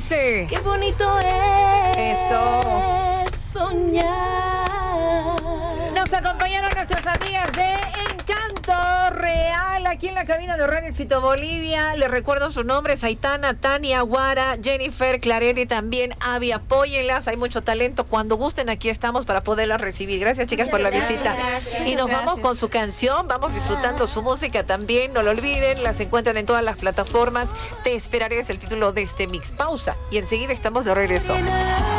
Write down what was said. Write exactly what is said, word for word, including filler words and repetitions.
dice. Qué bonito es Eso. soñar. Nos acompañaron nuestras amigas de Encanto Real aquí en la cabina de Radio Éxito Bolivia. Les recuerdo su nombre: Aitana, Tania, Guara, Jennifer, Claret y también Avi. Apóyenlas, hay mucho talento. Cuando gusten, aquí estamos para poderlas recibir. Gracias, chicas, por la Muchas visita. gracias. Y nos Muchas vamos con su canción, vamos disfrutando su música también. No lo olviden, las encuentran en todas las plataformas. Te esperaré es el título de este mix. Pausa y enseguida estamos de regreso.